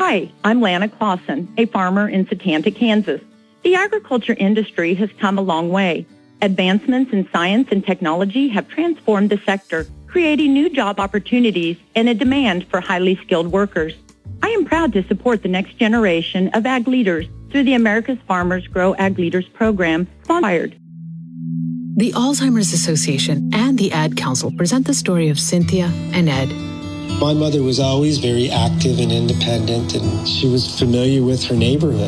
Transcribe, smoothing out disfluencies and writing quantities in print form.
Hi, I'm Lana Clausen, a farmer in Setanta, Kansas. The agriculture industry has come a long way. Advancements in science and technology have transformed the sector, creating new job opportunities and a demand for highly skilled workers. I am proud to support the next generation of ag leaders through the America's Farmers Grow Ag Leaders program, sponsored. The Alzheimer's Association and the Ad Council present the story of Cynthia and Ed. My mother was always very active and independent, and she was familiar with her neighborhood.